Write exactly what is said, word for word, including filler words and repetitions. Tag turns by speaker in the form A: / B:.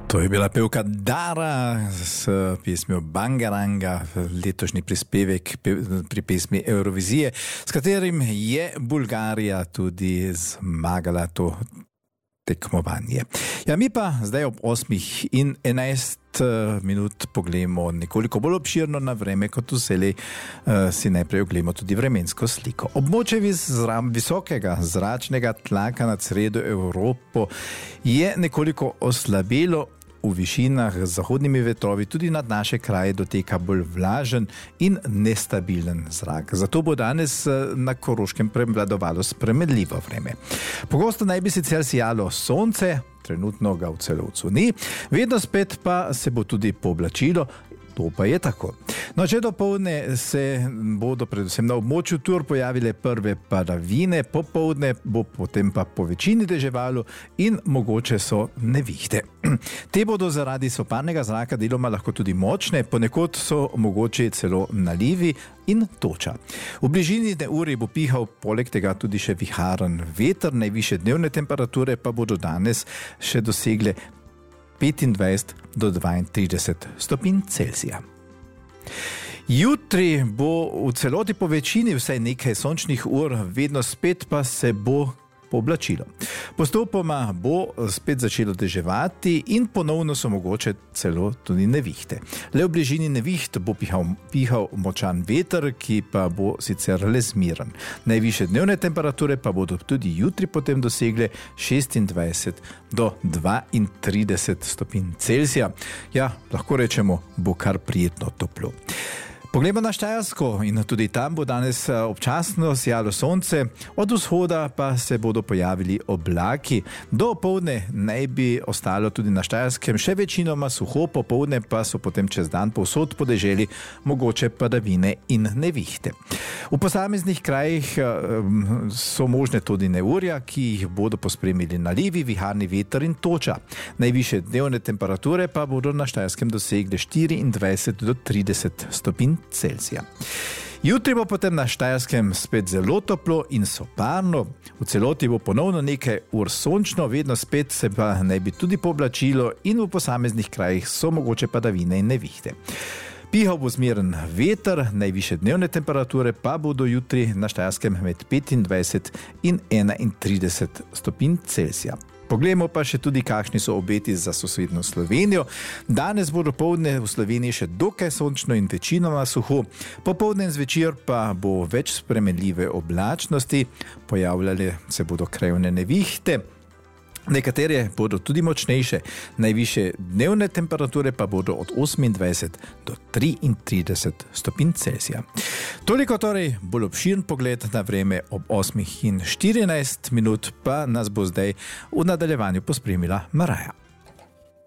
A: To je bila pevka Dara s pesmijo Bangaranga, letošnji prispevek pri pesmi Eurovizije, s katerim je Bulgarija tudi zmagala to tekmovanje. Ja, mi pa zdaj ob osmih in enajst minut pogledamo nekoliko bolj obširno na vreme, kot vselej uh, si najprej ogledamo tudi vremensko sliko. Območje visokega zračnega tlaka nad sredo Evropo je nekoliko oslabelo. V višinah z zahodnimi vetrovi tudi nad naše kraje doteka bolj vlažen in nestabilen zrak. Zato bo danes na Koroškem prevladovalo spremenljivo vreme. Pogosto naj bi sicer sijalo sonce, trenutno ga v Celovcu ni, vedno spet pa se bo tudi pooblačilo. To pa je tako. No, če dopoldne se bodo predvsem na območju Tur pojavile prve padavine, popoldne bo potem pa po večini deževalo in mogoče so nevihte. Te bodo zaradi soparnega zraka deloma lahko tudi močne, ponekod so mogoče celo nalivi in toča. V bližini neurij bo pihal poleg tega tudi še viharen veter, najvišje dnevne temperature pa bodo danes še dosegle petindvajset do dvaintrideset stopinj Celzija. Jutri bo v celoti po večini vsaj nekaj sončnih ur, vedno spet pa se bo pooblačilo. Postopoma bo spet začelo deževati in ponovno so mogoče celo tudi nevihte. Le v bližini neviht bo pihal, pihal močan veter, ki pa bo sicer le zmiren. Najvišje dnevne temperature pa bodo tudi jutri potem dosegle šestindvajset do dvaintrideset stopinj Celzija. Ja, lahko rečemo, bo kar prijetno toplo. Poglejmo na Štajersko in tudi tam bo danes občasno sijalo sonce, od vzhoda pa se bodo pojavili oblaki. Do opoldne naj bi ostalo tudi na Štajerskem še večinoma suho, popoldne pa so potem čez dan povsod po deželi mogoče padavine in nevihte. V posameznih krajih so možne tudi neurja, ki jih bodo pospremili nalivi, viharni veter in toča. Najvišje dnevne temperature pa bodo na Štajerskem dosegle štiriindvajset do trideset stopinj Celzija. Jutri bo potem na Štajerskem spet zelo toplo in soparno. V celoti bo ponovno nekaj ur sončno, vedno spet se pa naj bi tudi pooblačilo in v posameznih krajih so mogoče padavine in nevihte. Pihal bo zmeren veter, najvišje dnevne temperature pa bodo jutri na Štajerskem med petindvajset in enaintrideset stopinj Celzija. Poglejmo pa še tudi, kakšni so obeti za sosednjo Slovenijo. Danes bo dopoldne v Sloveniji še dokaj sončno in večinoma suho. Popoldne in zvečer pa bo več spremenljive oblačnosti, pojavljale se bodo krajevne nevihte. Nekatere bodo tudi močnejše, najvišje dnevne temperature pa bodo od osemindvajset do triintrideset stopinj Celzija. Toliko torej bolj obširen pogled na vreme ob osmih in štirinajst minut, pa nas bo zdaj v nadaljevanju pospremila Maraja.